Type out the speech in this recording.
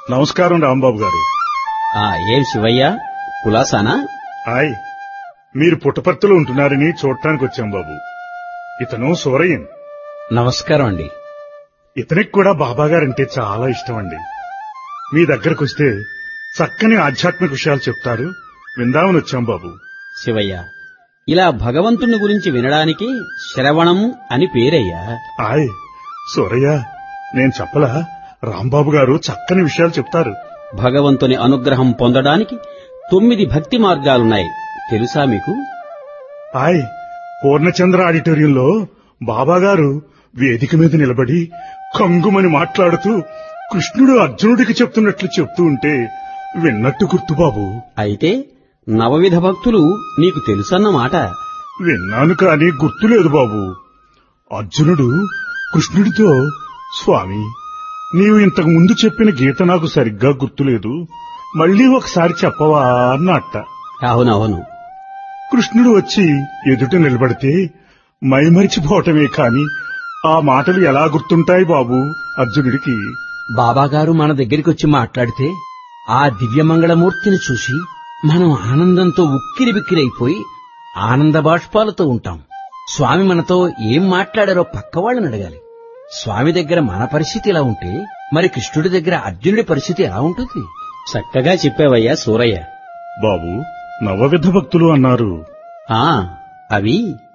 నమస్కారం రాంబాబు గారు. ఏం శివయ్య, కులాసానా? హాయ్, మీరు పుట్టపర్తిలో ఉంటున్నారని చూడటానికి వచ్చాం బాబు. ఇతను సూరయ్యన్. నమస్కారం అండి. ఇతనికి కూడా బాబాగారంటే చాలా ఇష్టం అండి. మీ దగ్గరకొస్తే చక్కని ఆధ్యాత్మిక విషయాలు చెప్తారు, విందామని వచ్చాం బాబు. శివయ్య, ఇలా భగవంతుని గురించి వినడానికి శ్రవణం అని పేరయ్యా. హాయ్ సూరయ్య, నేను చెప్పలా, రాంబాబు గారు చక్కని విషయాలు చెప్తారు. భగవంతుని అనుగ్రహం పొందడానికి 9 భక్తి మార్గాలున్నాయి, తెలుసా మీకు? హాయ్, పూర్ణచంద్ర ఆడిటోరియంలో బాబాగారు వేదిక మీద నిలబడి కంగుమని మాట్లాడుతూ కృష్ణుడు అర్జునుడికి చెప్తున్నట్లు చెప్తూ ఉంటే విన్నట్టు గుర్తు బాబు. అయితే నవవిధ భక్తులు నీకు తెలుసన్నమాట. విన్నాను కాని గుర్తులేదు బాబు. అర్జునుడు కృష్ణుడితో, స్వామి, నీవు ఇంతకు ముందు చెప్పిన గీత నాకు సరిగ్గా గుర్తులేదు, మళ్లీ ఒకసారి చెప్పవా అన్నట్ట. అవునవును. కృష్ణుడు వచ్చి ఎదుట నిలబడితే మైమరిచిపోవటమే కాని ఆ మాటలు ఎలా గుర్తుంటాయి బాబు అర్జునుడికి? బాబాగారు మన దగ్గరికొచ్చి మాట్లాడితే ఆ దివ్యమంగళమూర్తిని చూసి మనం ఆనందంతో ఉక్కిరిబిక్కిరైపోయి ఆనంద బాష్పాలతో ఉంటాం. స్వామి మనతో ఏం మాట్లాడారో పక్కవాళ్ళని అడగాలి. స్వామి దగ్గర మన పరిస్థితి ఎలా ఉంటే మరి కృష్ణుడి దగ్గర అర్జునుడి పరిస్థితి ఎలా ఉంటుంది? చక్కగా చెప్పావయ్యా సూరయ్య. బాబు, నవవిధ భక్తులు అన్నారు. అవి